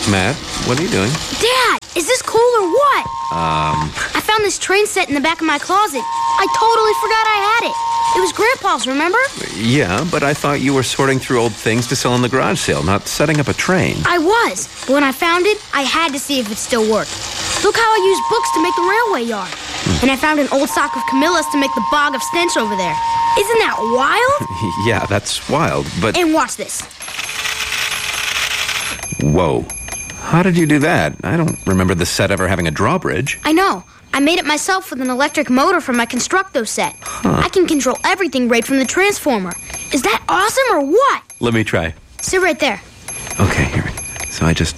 Matt, what are you doing? Dad, is this cool or what? I found this train set in the back of my closet. I totally forgot I had it. It was Grandpa's, remember? Yeah, but I thought you were sorting through old things to sell in the garage sale, not setting up a train. I was, but when I found it, I had to see if it still worked. Look how I used books to make the railway yard. And I found an old sock of Camilla's to make the bog of stench over there. Isn't that wild? Yeah, that's wild, but... And watch this. Whoa. How did you do that? I don't remember the set ever having a drawbridge. I know. I made it myself with an electric motor from my Constructo set. I can control everything right from the transformer. Is that awesome or what? Let me try. Sit right there. Okay, here. So I just...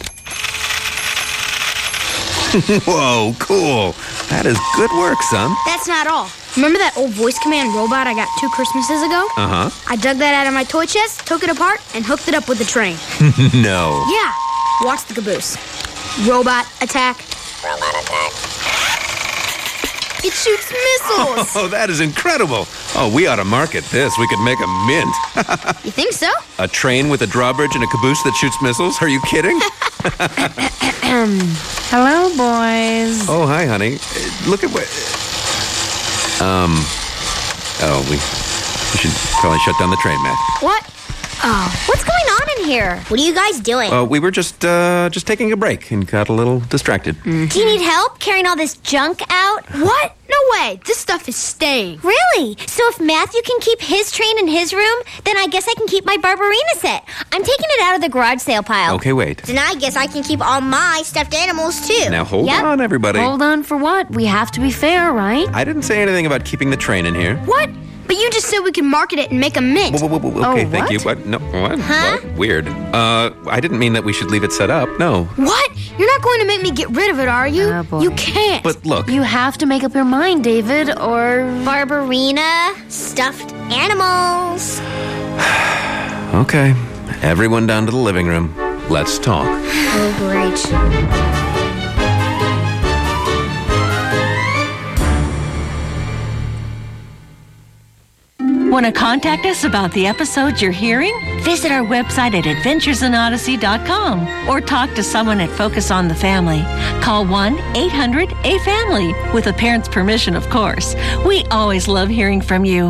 Whoa, cool. That is good work, son. That's not all. Remember that old voice command robot I got 2 Christmases ago? Uh-huh. I dug that out of my toy chest, took it apart, and hooked it up with the train. No. Yeah. Watch the caboose. Robot attack. Robot attack. It shoots missiles. Oh, that is incredible. Oh, we ought to market this. We could make a mint. You think so? A train with a drawbridge and a caboose that shoots missiles? Are you kidding? Hello, boys. Oh, hi, honey. Look at what... we should probably shut down the train, Matt. What? Oh. What's going on in here? What are you guys doing? We were just taking a break and got a little distracted. Do you need help carrying all this junk out? What? No way. This stuff is staying. Really? So if Matthew can keep his train in his room, then I guess I can keep my Barbarina set. I'm taking it out of the garage sale pile. Okay, wait. Then I guess I can keep all my stuffed animals, too. Now, hold Yep. on, everybody. Hold on for what? We have to be fair, right? I didn't say anything about keeping the train in here. What? But you just said we could market it and make a mint. Whoa, okay, Oh, thank what? you. What? No, what? Huh? What? Weird. I didn't mean that we should leave it set up. No. What? You're not going to make me get rid of it, are you? Oh, boy. You can't. But look. You have to make up your mind, David, or... Barbarina, stuffed animals. Okay. Everyone down to the living room. Let's talk. Oh, great. Want to contact us about the episodes you're hearing? Visit our website at adventuresinodyssey.com or talk to someone at Focus on the Family. Call 1-800-A-FAMILY with a parent's permission, of course. We always love hearing from you.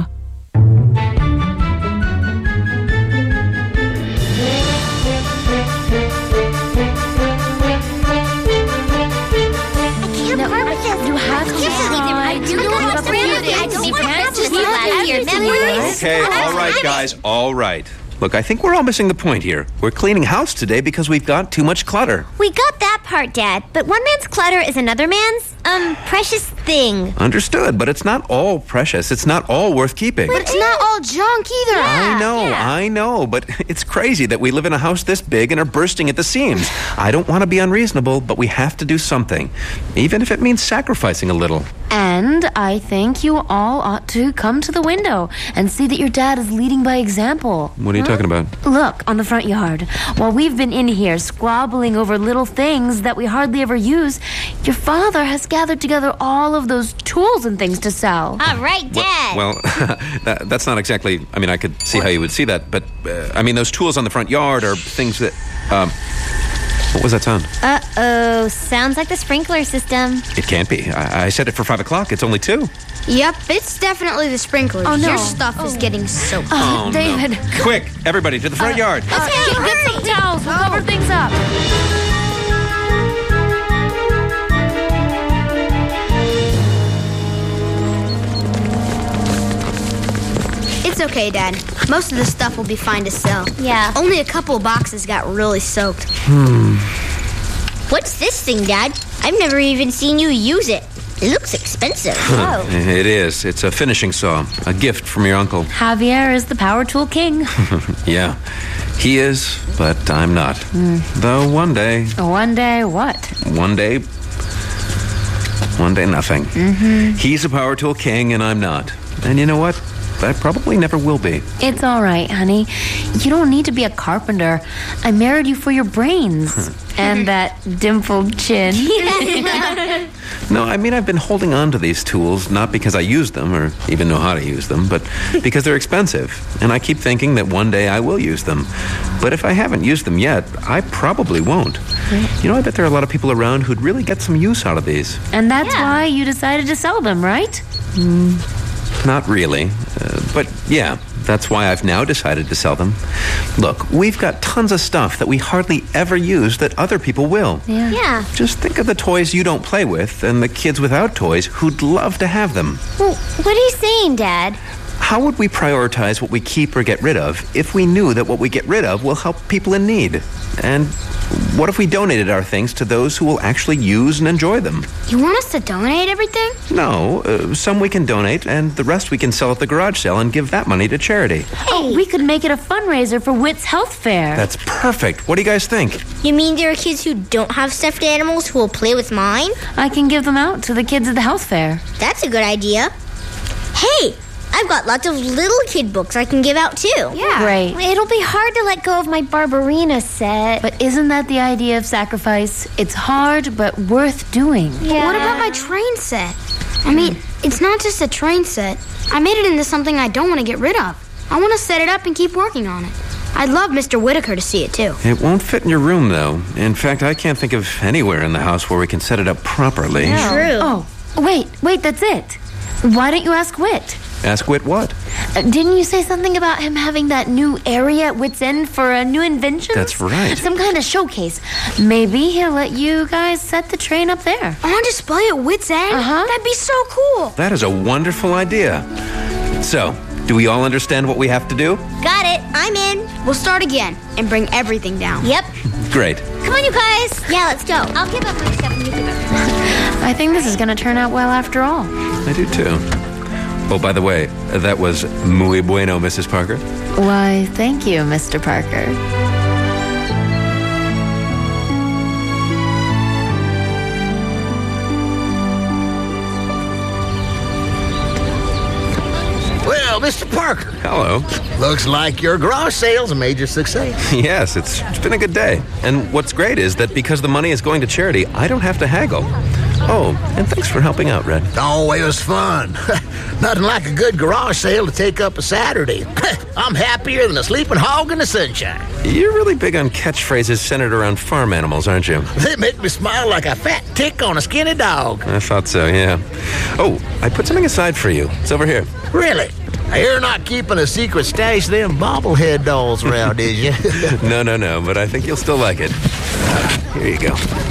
Okay, all right, guys, all right. Look, I think we're all missing the point here. We're cleaning house today because we've got too much clutter. We got that part, Dad, but one man's clutter is another man's, precious thing. Understood, but it's not all precious. It's not all worth keeping. But it's not all junk either. I know, but it's crazy that we live in a house this big and are bursting at the seams. I don't want to be unreasonable, but we have to do something, even if it means sacrificing a little. And I think you all ought to come to the window and see that your dad is leading by example. What are you talking about? Look, on the front yard. While we've been in here squabbling over little things that we hardly ever use, your father has gathered together all of those tools and things to sell. All right, Dad. Well, that's not exactly... I mean, I could see how you would see that, but, those tools on the front yard are things that... What was that sound? Uh-oh, sounds like the sprinkler system. It can't be. I set it for 5 o'clock. It's only 2. Yep, it's definitely the sprinklers. Oh, no. Your stuff is getting soaked. Oh, David. no. Quick, everybody, to the front yard. Get some towels. We'll cover things up. It's okay, Dad. Most of the stuff will be fine to sell. Yeah. Only a couple of boxes got really soaked. What's this thing, Dad? I've never even seen you use it. It looks expensive. It is. It's a finishing saw. A gift from your uncle. Javier is the power tool king. Yeah, he is, but I'm not. Though one day... One day, what? One day, nothing. He's a power tool king, and I'm not. And you know what? I probably never will be. It's all right, honey. You don't need to be a carpenter. I married you for your brains. And that dimpled chin. No, I mean, I've been holding on to these tools not because I use them or even know how to use them, but because they're expensive. And I keep thinking that one day I will use them. But if I haven't used them yet, I probably won't. You know, I bet there are a lot of people around who'd really get some use out of these. And that's why you decided to sell them, right? Not really. But yeah, that's why I've now decided to sell them. Look, we've got tons of stuff that we hardly ever use that other people will. Yeah. Just think of the toys you don't play with and the kids without toys who'd love to have them. Well, what are you saying, Dad? How would we prioritize what we keep or get rid of if we knew that what we get rid of will help people in need? And what if we donated our things to those who will actually use and enjoy them? You want us to donate everything? No, some we can donate, and the rest we can sell at the garage sale and give that money to charity. Oh, we could make it a fundraiser for Witt's Health Fair. That's perfect. What do you guys think? You mean there are kids who don't have stuffed animals who will play with mine? I can give them out to the kids at the health fair. That's a good idea. Hey, I've got lots of little kid books I can give out too. Yeah. Great. It'll be hard to let go of my Barbarina set. But isn't that the idea of sacrifice? It's hard, but worth doing. But what about my train set? I mean, it's not just a train set. I made it into something I don't want to get rid of. I want to set it up and keep working on it. I'd love Mr. Whitaker to see it too. It won't fit in your room, though. In fact, I can't think of anywhere in the house where we can set it up properly. True. Oh, wait, that's it. Why don't you ask Witt? Ask Whit what? Didn't you say something about him having that new area at Witt's End for a new invention? That's right. Some kind of showcase. Maybe he'll let you guys set the train up there. On display at Witt's End? That'd be so cool. That is a wonderful idea. So, do we all understand what we have to do? Got it. I'm in. We'll start again and bring everything down. Yep. Great. Come on, you guys. Yeah, let's go. I'll give up my stuff and you give up. I think this is going to turn out well after all. I do too. Oh, by the way, that was muy bueno, Mrs. Parker. Why, thank you, Mr. Parker. Well, Mr. Parker, Hello. looks like your garage sale's a major success. Yes, it's been a good day. And what's great is that because the money is going to charity, I don't have to haggle. Oh, and thanks for helping out, Red. Oh, it was fun. Nothing like a good garage sale to take up a Saturday. I'm happier than a sleeping hog in the sunshine. You're really big on catchphrases centered around farm animals, aren't you? They make me smile like a fat tick on a skinny dog. I thought so, yeah. Oh, I put something aside for you. It's over here. Really? You're not keeping a secret stash of them bobblehead dolls around, is you? No, but I think you'll still like it. Here you go.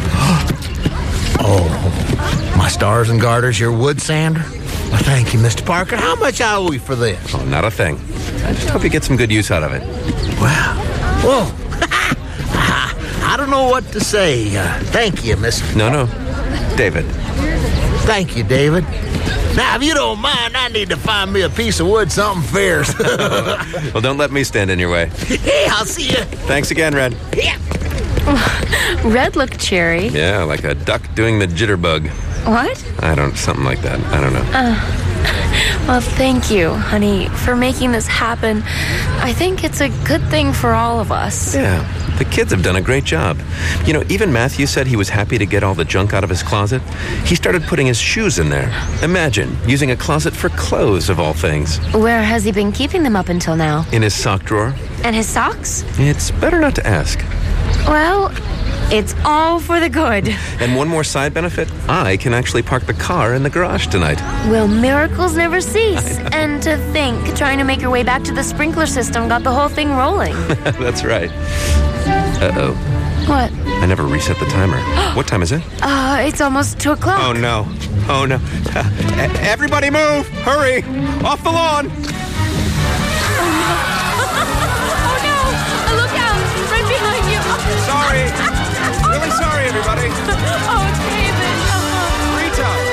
Oh, my stars and garters, your wood sander? Well, thank you, Mr. Parker. How much I owe you for this? Oh, not a thing. I just hope you get some good use out of it. Wow. Whoa. I don't know what to say. Thank you, Mr. No. David. Thank you, David. Now, if you don't mind, I need to find me a piece of wood, something fierce. Well, don't let me stand in your way. Hey, I'll see you. Thanks again, Red. Yeah. Red looked cheery. Yeah, like a duck doing the jitterbug. What? Something like that. I don't know. Well, thank you, honey, for making this happen. I think it's a good thing for all of us. Yeah, the kids have done a great job. You know, even Matthew said he was happy to get all the junk out of his closet. He started putting his shoes in there. Imagine, using a closet for clothes, of all things. Where has he been keeping them up until now? In his sock drawer. And his socks? It's better not to ask. Well, it's all for the good. And one more side benefit, I can actually park the car in the garage tonight. Will miracles never cease? And to think, trying to make your way back to the sprinkler system got the whole thing rolling. That's right. Uh-oh. What? I never reset the timer. What time is it? It's almost 2 o'clock. Oh, no. Everybody move! Hurry! Off the lawn! Oh, no! Look out! Right behind you! Sorry! Really sorry, everybody! Oh, David! Rita!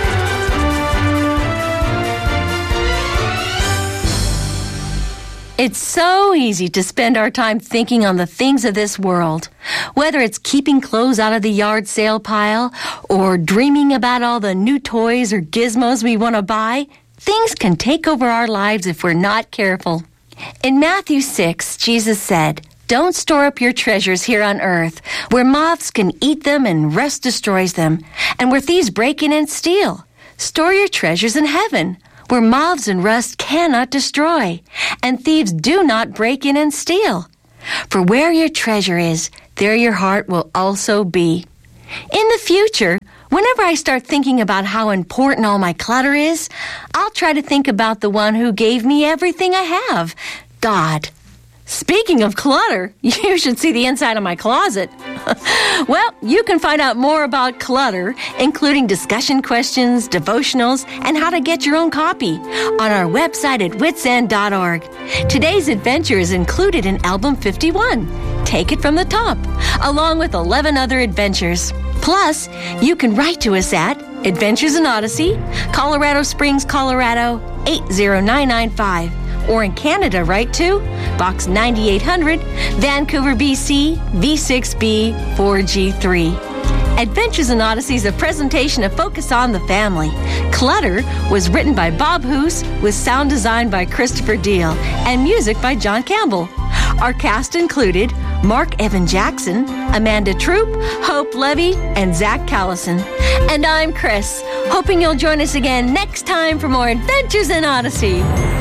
It's so easy to spend our time thinking on the things of this world. Whether it's keeping clothes out of the yard sale pile or dreaming about all the new toys or gizmos we want to buy, things can take over our lives if we're not careful. In Matthew 6, Jesus said, "Don't store up your treasures here on earth, where moths can eat them and rust destroys them, and where thieves break in and steal. Store your treasures in heaven, where moths and rust cannot destroy, and thieves do not break in and steal. For where your treasure is, there your heart will also be." In the future, whenever I start thinking about how important all my clutter is, I'll try to think about the one who gave me everything I have, God. Speaking of clutter, you should see the inside of my closet. Well, you can find out more about clutter, including discussion questions, devotionals, and how to get your own copy on our website at witsend.org. Today's adventure is included in Album 51, Take It From the Top, along with 11 other adventures. Plus, you can write to us at Adventures in Odyssey, Colorado Springs, Colorado, 80995. Or in Canada, write to Box 9800, Vancouver, BC, V6B 4G3. Adventures in Odyssey is a presentation of Focus on the Family. Clutter was written by Bob Hoos with sound design by Christopher Deal and music by John Campbell. Our cast included Mark Evan Jackson, Amanda Troop, Hope Levy, and Zach Callison. And I'm Chris, hoping you'll join us again next time for more Adventures in Odyssey.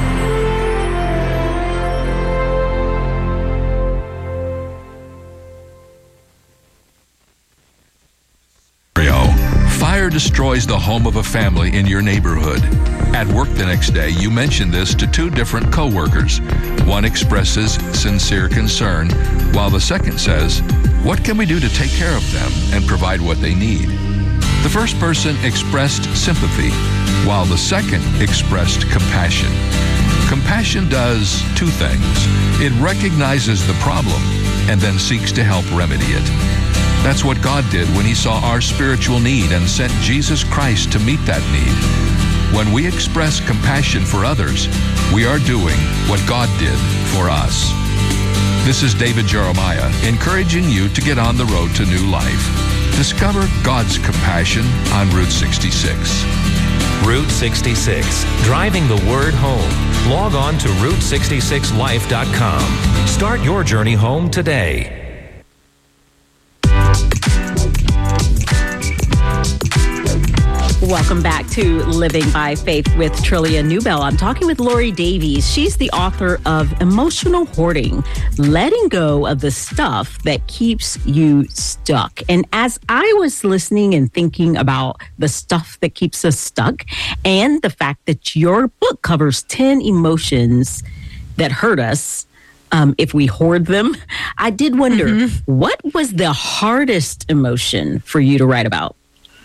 Fire destroys the home of a family in your neighborhood. At work the next day, you mention this to two different coworkers. One expresses sincere concern, while the second says, "What can we do to take care of them and provide what they need?" The first person expressed sympathy, while the second expressed compassion. Compassion does two things. It recognizes the problem and then seeks to help remedy it. That's what God did when He saw our spiritual need and sent Jesus Christ to meet that need. When we express compassion for others, we are doing what God did for us. This is David Jeremiah, encouraging you to get on the road to new life. Discover God's compassion on Route 66. Route 66, driving the word home. Log on to Route66Life.com. Start your journey home today. Welcome back to Living by Faith with Trillia Newbell. I'm talking with Lori Davies. She's the author of Emotional Hoarding, Letting Go of the Stuff That Keeps You Stuck. And as I was listening and thinking about the stuff that keeps us stuck and the fact that your book covers 10 emotions that hurt us if we hoard them, I did wonder, what was the hardest emotion for you to write about?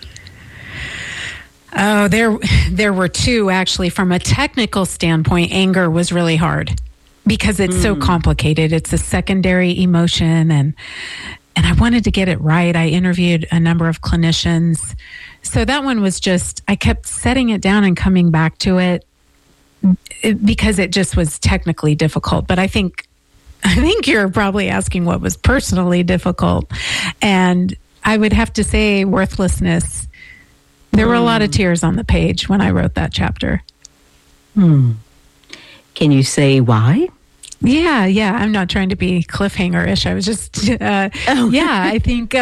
Oh, there were two, actually. From a technical standpoint, anger was really hard because it's so complicated. It's a secondary emotion, and I wanted to get it right. I interviewed a number of clinicians. So that one was just, I kept setting it down and coming back to it because it just was technically difficult. But I think you're probably asking what was personally difficult. And I would have to say worthlessness. There were a lot of tears on the page when I wrote that chapter. Can you say why? Yeah. I'm not trying to be cliffhanger-ish. I was just, I think,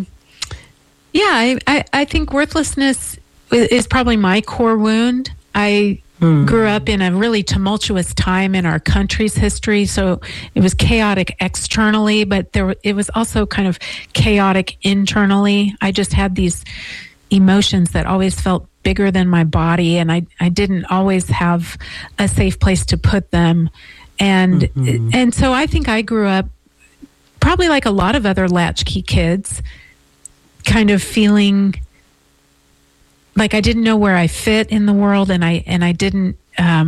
I think worthlessness is probably my core wound. I grew up in a really tumultuous time in our country's history, so it was chaotic externally, but it was also kind of chaotic internally. I just had these emotions that always felt bigger than my body, and I didn't always have a safe place to put them. And so I think I grew up probably like a lot of other latchkey kids, kind of feeling like I didn't know where I fit in the world, and I didn't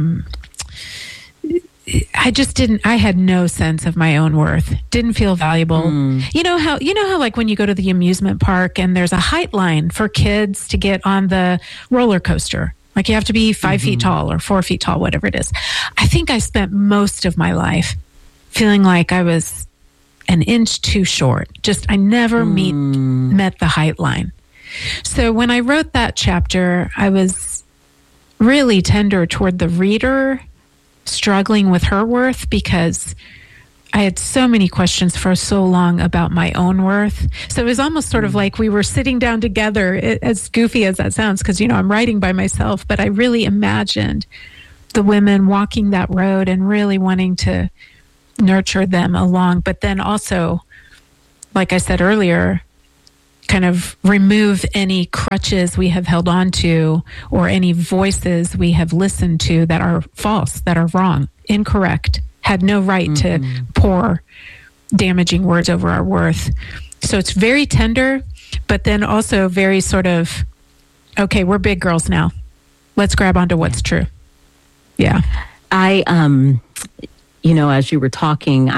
I had no sense of my own worth. Didn't feel valuable. You know how like when you go to the amusement park and there's a height line for kids to get on the roller coaster. Like you have to be 5 feet tall or 4 feet tall, whatever it is. I think I spent most of my life feeling like I was an inch too short. Just I never met the height line. So when I wrote that chapter, I was really tender toward the reader struggling with her worth, because I had so many questions for so long about my own worth. So it was almost sort of like we were sitting down together, as goofy as that sounds, because, I'm writing by myself, but I really imagined the women walking that road and really wanting to nurture them along. But then also, like I said earlier, kind of remove any crutches we have held on to or any voices we have listened to that are false, that are wrong, incorrect, had no right to pour damaging words over our worth. So it's very tender, but then also very sort of, okay, we're big girls now. Let's grab onto what's true. Yeah. I, as you were talking,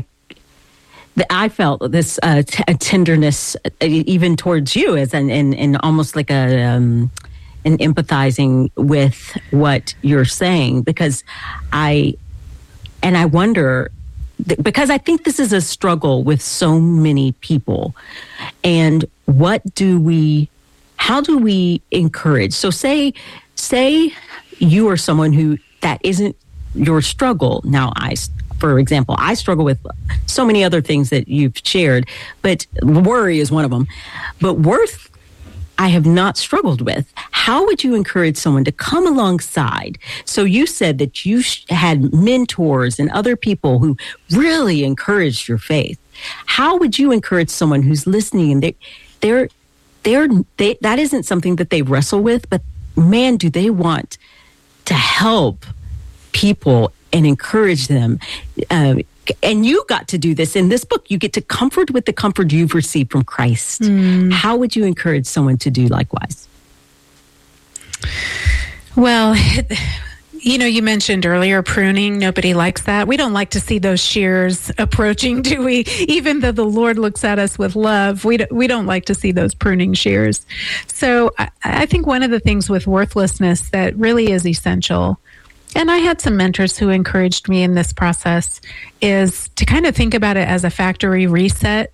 I felt this tenderness even towards you, as and almost like an empathizing with what you're saying, because I wonder, because I think this is a struggle with so many people, and how do we encourage? So say you are someone who that isn't your struggle. Now, for example, I struggle with so many other things that you've shared, but worry is one of them. But worth, I have not struggled with. How would you encourage someone to come alongside? So you said that you had mentors and other people who really encouraged your faith. How would you encourage someone who's listening and that isn't something that they wrestle with, but man, do they want to help people and encourage them. And you got to do this in this book. You get to comfort with the comfort you've received from Christ. How would you encourage someone to do likewise? Well, you mentioned earlier pruning. Nobody likes that. We don't like to see those shears approaching, do we? Even though the Lord looks at us with love, we don't like to see those pruning shears. So I think one of the things with worthlessness that really is essential, and I had some mentors who encouraged me in this process, is to kind of think about it as a factory reset.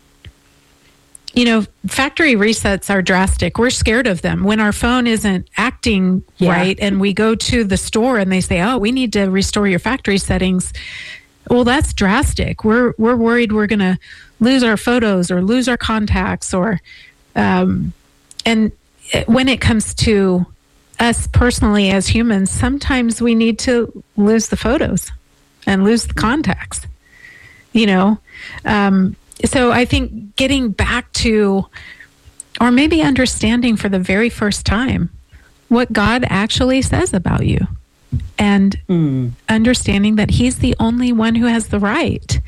Factory resets are drastic. We're scared of them. When our phone isn't acting right and we go to the store and they say, oh, we need to restore your factory settings. Well, that's drastic. We're worried we're going to lose our photos or lose our contacts and when it comes to us personally as humans, sometimes we need to lose the photos and lose the contacts, So I think getting back to, or maybe understanding for the very first time, what God actually says about you, and understanding that He's the only one who has the right.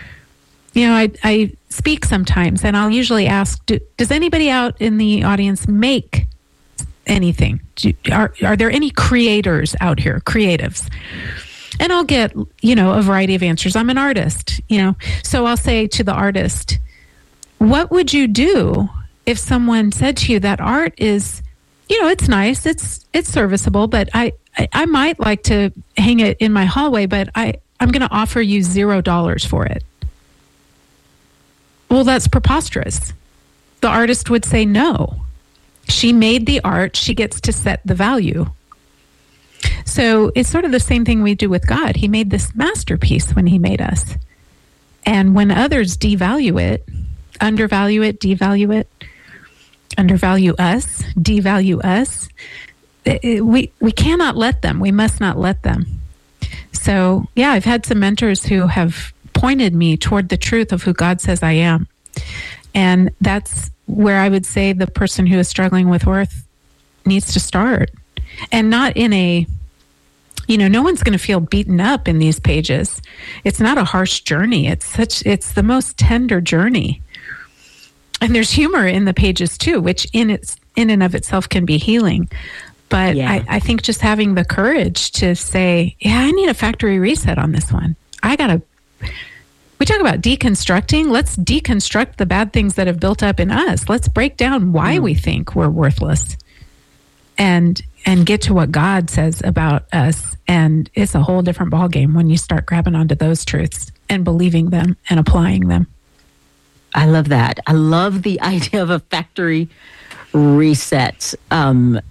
I speak sometimes, and I'll usually ask, does anybody out in the audience make anything? Are there any creators out here, creatives? And I'll get, a variety of answers. I'm an artist, So I'll say to the artist, what would you do if someone said to you that art is, it's nice, it's serviceable, but I might like to hang it in my hallway, but I'm going to offer you $0 for it. Well, that's preposterous. The artist would say no. She made the art. She gets to set the value. So it's sort of the same thing we do with God. He made this masterpiece when He made us. And when others devalue it, undervalue it, devalue it, undervalue us, devalue us, we cannot let them. We must not let them. So, I've had some mentors who have pointed me toward the truth of who God says I am. And that's where I would say the person who is struggling with worth needs to start. And not in a, no one's going to feel beaten up in these pages. It's not a harsh journey. It's the most tender journey. And there's humor in the pages too, which in and of itself can be healing. But I think just having the courage to say, I need a factory reset on this one. We talk about deconstructing. Let's deconstruct the bad things that have built up in us. Let's break down why we think we're worthless. And get to what God says about us. And it's a whole different ballgame when you start grabbing onto those truths and believing them and applying them. I love that. I love the idea of a factory reset.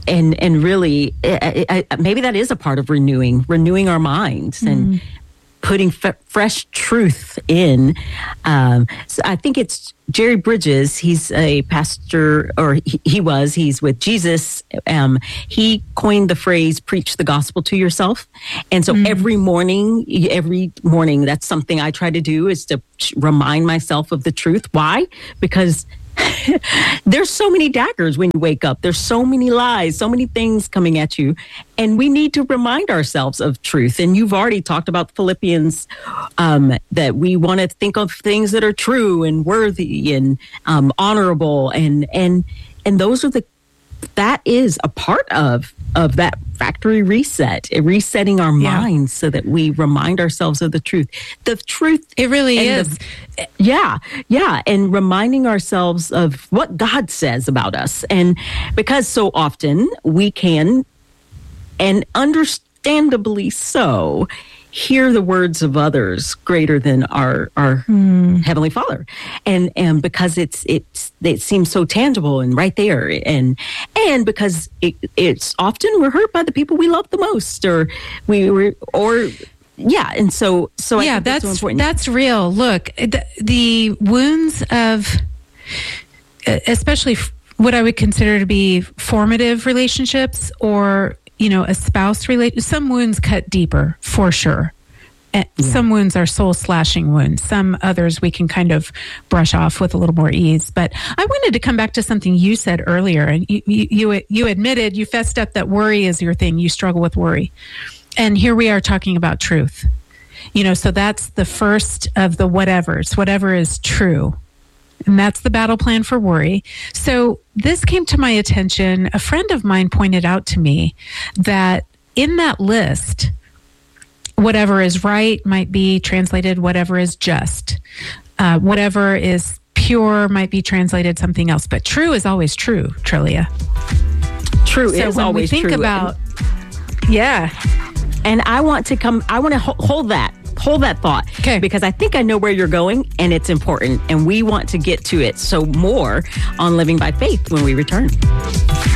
and really, maybe that is a part of renewing our minds and putting fresh truth in. So I think it's Jerry Bridges. He's a pastor, or he's with Jesus. He coined the phrase, preach the gospel to yourself. And so every morning, that's something I try to do, is to remind myself of the truth. Why? Because there's so many daggers when you wake up. There's so many lies, so many things coming at you. And we need to remind ourselves of truth. And you've already talked about Philippians, that we want to think of things that are true and worthy and honorable. And those are that is a part of that factory reset, resetting our minds so that we remind ourselves of the truth. The truth. It really is. And reminding ourselves of what God says about us. And because so often we can, and understandably so, hear the words of others greater than our Heavenly Father, and because it seems so tangible and right there, and because it's often we're hurt by the people we love the most, and so I think that's so important. That's real. Look, the wounds of, especially what I would consider to be formative relationships, or a spouse relationship, some wounds cut deeper, for sure. Some wounds are soul-slashing wounds. Some others we can kind of brush off with a little more ease. But I wanted to come back to something you said earlier. And you admitted, you fessed up that worry is your thing. You struggle with worry. And here we are talking about truth. So that's the first of the whatevers. Whatever is true. And that's the battle plan for worry. So this came to my attention. A friend of mine pointed out to me that in that list, whatever is right might be translated whatever is just. Whatever is pure might be translated something else. But true is always true, Trillia. True is always true. So when we think about... And I want to hold that thought, because I think I know where you're going, and it's important, and we want to get to it. So more on Living by Faith when we return.